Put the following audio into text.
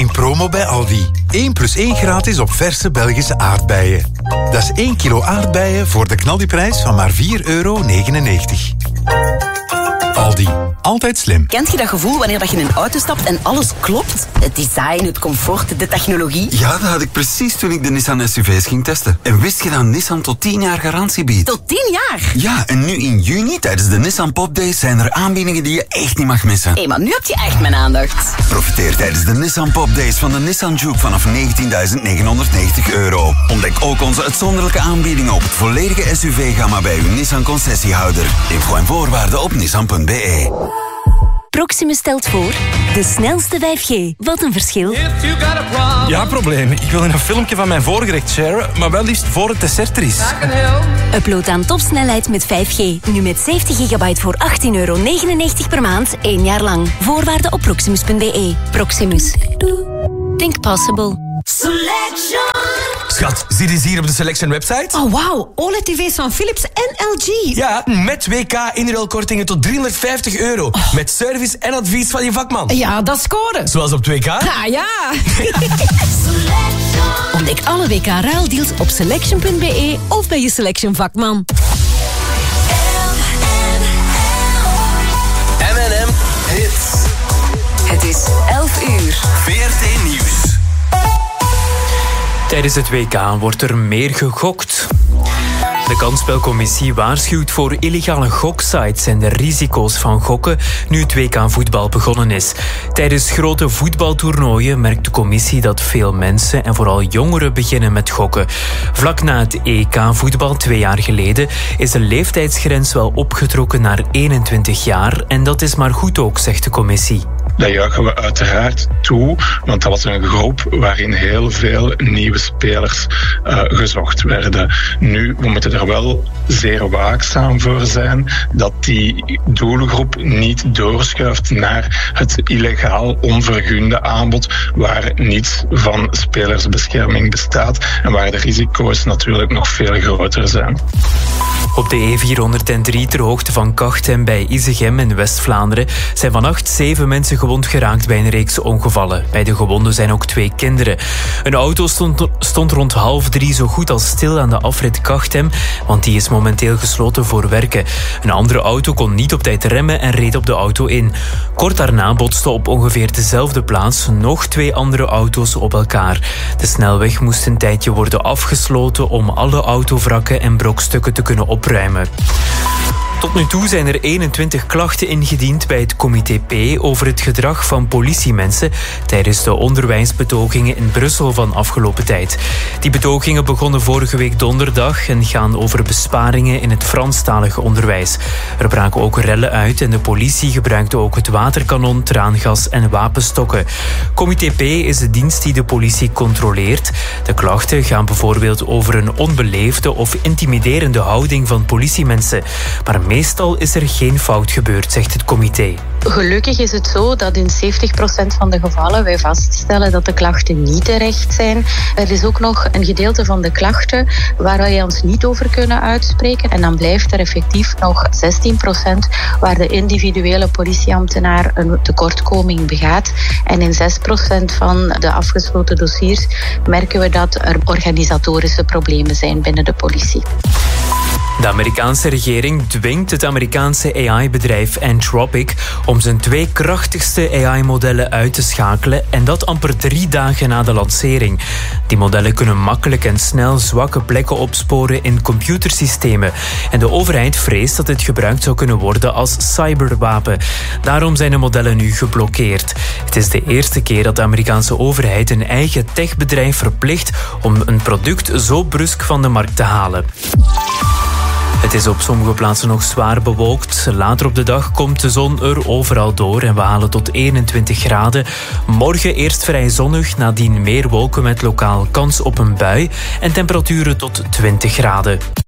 in promo bij Aldi. 1 + 1 gratis op verse Belgische aardbeien. Dat is 1 kilo aardbeien voor de knaldiprijs van maar €4,99. Aldi. Altijd slim. Kent je dat gevoel wanneer je in een auto stapt en alles klopt? Het design, het comfort, de technologie. Ja, dat had ik precies toen ik de Nissan SUV's ging testen. En wist je dat Nissan tot 10 jaar garantie biedt? Tot 10 jaar? Ja, en nu in juni tijdens de Nissan Pop Days zijn er aanbiedingen die je echt niet mag missen. Hé, maar nu heb je echt mijn aandacht. Profiteer tijdens de Nissan Pop Days van de Nissan Juke vanaf €19.990. Ontdek ook onze uitzonderlijke aanbiedingen op het volledige SUV-gamma bij uw Nissan concessiehouder. Info en voorwaarden op nissan.be. Proximus stelt voor de snelste 5G. Wat een verschil. Ja, probleem. Ik wil een filmpje van mijn voorgerecht sharen, maar wel liefst voor het dessert er is. Upload aan topsnelheid met 5G. Nu met 70 gigabyte voor €18,99 per maand, 1 jaar lang. Voorwaarden op proximus.be. Proximus. Think possible. Selection. Schat, zie je hier op de Selection website? Oh, wauw. OLED-tv's van Philips en LG. Ja, met WK-inruilkortingen tot €350. Met service en advies van je vakman. Ja, dat scoren. Zoals op 2K? Ah, ja. Ontdek alle WK-ruildeals op selection.be of bij je Selection vakman. M&M Hits. Het is 11 uur. VRT Nieuws. Tijdens het WK wordt er meer gegokt. De kansspelcommissie waarschuwt voor illegale goksites en de risico's van gokken nu het WK voetbal begonnen is. Tijdens grote voetbaltoernooien merkt de commissie dat veel mensen en vooral jongeren beginnen met gokken. Vlak na het EK voetbal 2 jaar geleden is de leeftijdsgrens wel opgetrokken naar 21 jaar en dat is maar goed ook, zegt de commissie. Dat juichen we uiteraard toe, want dat was een groep waarin heel veel nieuwe spelers gezocht werden. Nu, we moeten er wel zeer waakzaam voor zijn dat die doelgroep niet doorschuift naar het illegaal onvergunde aanbod waar niets van spelersbescherming bestaat en waar de risico's natuurlijk nog veel groter zijn. Op de E403 ter hoogte van Kachtem bij Isegem in West-Vlaanderen zijn vannacht 7 mensen gewond geraakt bij een reeks ongevallen. Bij de gewonden zijn ook 2 kinderen. Een auto stond rond 2:30 zo goed als stil aan de afrit Kachtem, want die is momenteel gesloten voor werken. Een andere auto kon niet op tijd remmen en reed op de auto in. Kort daarna botsten op ongeveer dezelfde plaats nog 2 andere auto's op elkaar. De snelweg moest een tijdje worden afgesloten om alle autovrakken en brokstukken te kunnen opruimen. Tot nu toe zijn er 21 klachten ingediend bij het Comité P over het gedrag van politiemensen tijdens de onderwijsbetogingen in Brussel van afgelopen tijd. Die betogingen begonnen vorige week donderdag en gaan over besparingen in het Franstalige onderwijs. Er braken ook rellen uit en de politie gebruikte ook het waterkanon, traangas en wapenstokken. Comité P is de dienst die de politie controleert. De klachten gaan bijvoorbeeld over een onbeleefde of intimiderende houding van politiemensen. Maar meestal is er geen fout gebeurd, zegt het comité. Gelukkig is het zo dat in 70% van de gevallen wij vaststellen dat de klachten niet terecht zijn. Er is ook nog een gedeelte van de klachten waar wij ons niet over kunnen uitspreken. En dan blijft er effectief nog 16% waar de individuele politieambtenaar een tekortkoming begaat. En in 6% van de afgesloten dossiers merken we dat er organisatorische problemen zijn binnen de politie. De Amerikaanse regering dwingt het Amerikaanse AI-bedrijf Anthropic om zijn 2 krachtigste AI-modellen uit te schakelen en dat amper 3 dagen na de lancering. Die modellen kunnen makkelijk en snel zwakke plekken opsporen in computersystemen en de overheid vreest dat dit gebruikt zou kunnen worden als cyberwapen. Daarom zijn de modellen nu geblokkeerd. Het is de eerste keer dat de Amerikaanse overheid een eigen techbedrijf verplicht om een product zo brusk van de markt te halen. Het is op sommige plaatsen nog zwaar bewolkt. Later op de dag komt de zon er overal door en we halen tot 21 graden. Morgen eerst vrij zonnig, nadien meer wolken met lokaal kans op een bui en temperaturen tot 20 graden.